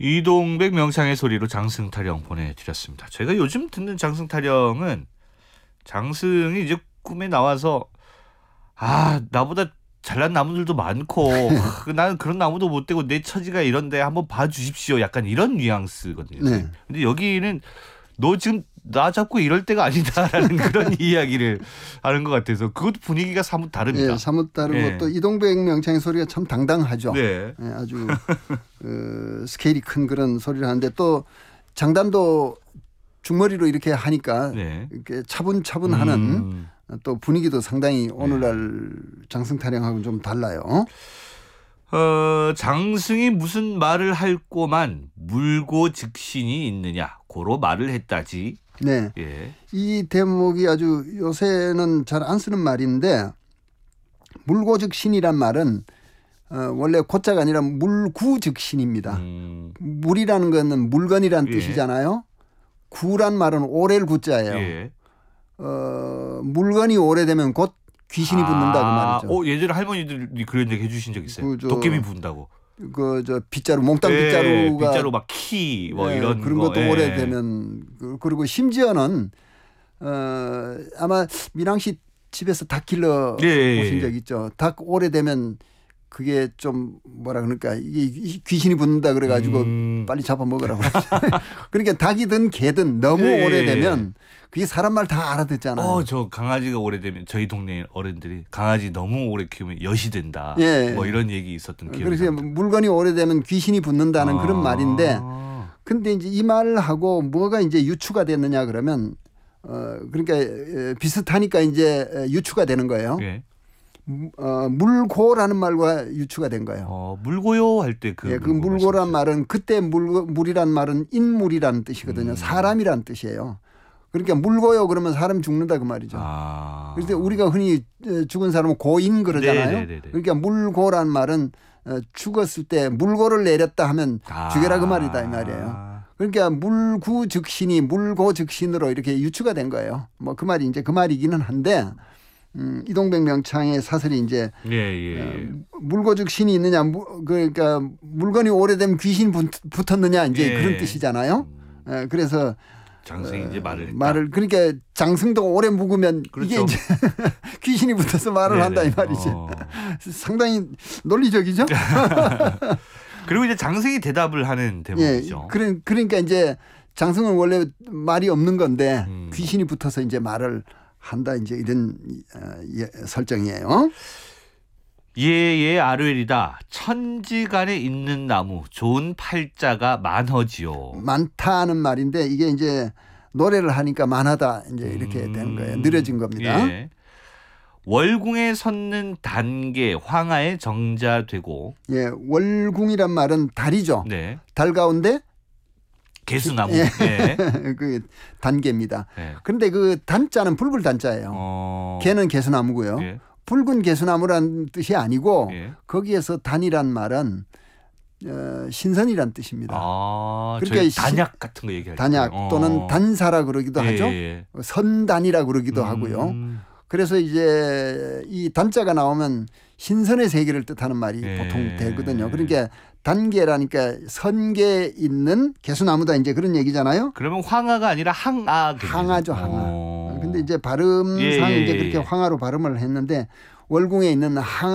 이동백 명창의 소리로 장승타령 보내드렸습니다. 저희가 요즘 듣는 장승타령은 장승이 이제 꿈에 나와서 나보다 잘난 나무들도 많고 나는 그런 나무도 못 되고 내 처지가 이런데 한번 봐주십시오. 약간 이런 뉘앙스거든요. 네. 근데 여기는 너 지금 나 잡고 이럴 때가 아니다라는 그런 이야기를 하는 것 같아서 그것도 분위기가 사뭇 다릅니다. 네, 사뭇 다르고 또 이동백 명창의 소리가 참 당당하죠. 네. 네, 아주 스케일이 큰 그런 소리를 하는데 또 장단도 중머리로 이렇게 하니까 이렇게 차분차분하는 또 분위기도 상당히 오늘날 장승타령하고는 좀 달라요. 장승이 무슨 말을 할 꼬만 물고 즉신이 있느냐 고로 말을 했다지. 네, 이 대목이 아주 요새는 잘 안 쓰는 말인데 물고 즉신이란 말은 원래 고자가 아니라 물구즉신입니다. 물이라는 것은 물건이라는 뜻이잖아요. 구란 말은 오래를 구자예요. 물건이 오래되면 곧 귀신이 붙는다 그 말이죠. 예전에 할머니들이 그런 얘기 해주신 적 있어요. 도깨비 붙는다고. 빗자루 몽땅 빗자루가 빗자루 막 키 이런 그런 것도 오래되면 그리고 심지어는 아마 민항 씨 집에서 닭 길러 보신 적 있죠. 닭 오래되면 그게 좀 뭐라 그러니까 이게 귀신이 붙는다 그래가지고 빨리 잡아 먹으라고. 그러니까 닭이든 개든 너무 오래되면 그게 사람 말 다 알아듣잖아요. 저 강아지가 오래되면 저희 동네 어른들이 강아지 너무 오래 키우면 엿이 된다. 뭐 이런 얘기 있었던 기억이 그래서 물건이 오래되면 귀신이 붙는다는 그런 말인데 근데 이제 이 말을 하고 뭐가 이제 유추가 됐느냐 그러면 그러니까 비슷하니까 이제 유추가 되는 거예요. 물고라는 말과 유추가 된 거예요. 물고요 할 때 그 물고란 말은 그때 물이란 말은 인물이라는 뜻이거든요. 사람이란 뜻이에요. 그러니까 물고요 그러면 사람 죽는다 그 말이죠. 그래서 우리가 흔히 죽은 사람은 고인 그러잖아요. 그러니까 물고란 말은 죽었을 때 물고를 내렸다 하면 죽여라 그 말이다 이 말이에요. 그러니까 물구즉신이 물고즉신으로 이렇게 유추가 된 거예요. 뭐 그 말이 이제 그 말이기는 한데 이동백 명창의 사설이 이제 물고즉신이 있느냐 그러니까 물건이 오래되면 귀신이 붙었느냐 이제 그런 뜻이잖아요. 그래서 장승이 이제 말을 그러니까 장승도 오래 묵으면 이게 이제 귀신이 붙어서 말을 한다 이 말이죠. 상당히 논리적이죠. 그리고 이제 장승이 대답을 하는 대목이죠. 그러니까 이제 장승은 원래 말이 없는 건데 귀신이 붙어서 이제 말을 한다 이제 이런 설정이에요. 예예 아르엘이다. 천지간에 있는 나무 좋은 팔자가 많어지요. 많다는 말인데 이게 이제 노래를 하니까 많하다 이제 이렇게 되는 거예요. 느려진 겁니다. 월궁에 섰는 단계 황하에 정자되고. 월궁이란 말은 달이죠. 달 가운데 개수나무. 그 단계입니다. 그런데 그 단자는 붉은 단자예요. 개는 개수나무고요. 붉은 개수나무란 뜻이 아니고 거기에서 단이란 말은 신선이란 뜻입니다. 그러니까 단약 같은 거 얘기할 때 단약 또는 단사라 그러기도 하죠. 선단이라 그러기도 하고요. 그래서 이제 이 단자가 나오면 신선의 세계를 뜻하는 말이 보통 되거든요. 그러니까 단계라니까 선계에 있는 개수나무다 이제 그런 얘기잖아요. 그러면 황하가 아니라 항아. 항아죠, 항아. 근데 이제 발음상 이제 그렇게 황하로 발음을 했는데 월궁에 있는 항아